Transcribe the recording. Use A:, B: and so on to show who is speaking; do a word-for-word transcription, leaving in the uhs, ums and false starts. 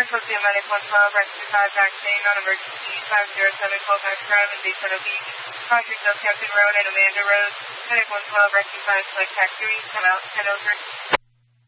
A: Consortium Medic one twelve, Rescue five, vaccine, non-emergency, five zero seven twelve Max Drive in Daytona Beach, Project Del Captain Road and Amanda Road, Medic one twelve, Rescue five, select taxi, come out ten oh three.